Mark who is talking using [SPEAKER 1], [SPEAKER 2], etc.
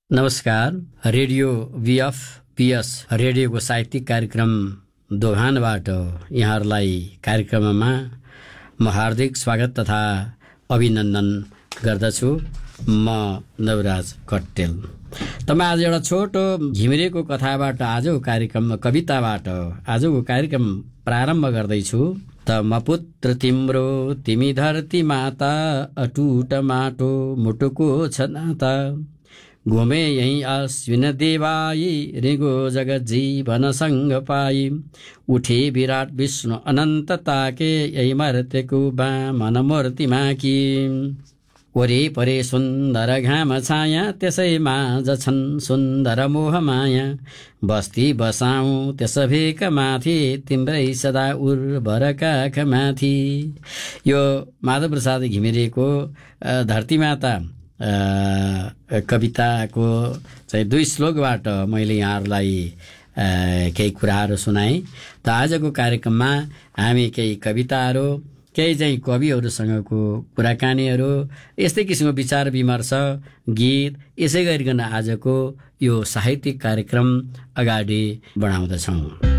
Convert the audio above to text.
[SPEAKER 1] नमस्कार। Radio VFPS रेडियोको साहित्यिक कार्यक्रम दोभानबाट यहाँहरूलाई कार्यक्रममा म हार्दिक स्वागत तथा अभिनन्दन गर्दछु। म नवराज कट्टेल। म आज एउटा छोटो घिमिरेको कथाबाट आजको कार्यक्रम कविताबाट आजको कार्यक्रम प्रारम्भ गर्दैछु। त म पुत्र तिम्रो तिमी धरती माता, अटुट माटो मुटुको छ नाता। घुमे यही अश्विन देवाई, रिगो जगत जीवन संग पाई। उठे विराट विष्णु अनन्त ताके, यही मर्त्यको वामन मूर्ति माकी। वरे परे सुन्दर घाम छाया, त्यसै माझ छन् सुन्दर मोह माया। बस्ती बसाऊ त्यस भेक माथि, तिम्रै सदा उर्वर काख माथि। यो माधव प्रसाद घिमिरेको धरतीमाता कविताको चाहिँ 2 श्लोकबाट मैले यहाँहरूलाई केही कुराहरू सुनाएँ। त आजको कार्यक्रममा हामी केही कविताहरू, केही चाहिँ कविहरूसँगको कुराकानीहरू, यस्तै किसिमको विचार विमर्श, गीत, यसै गरिकन आजको यो साहित्यिक कार्यक्रम अगाडि बढाउँदछौँ।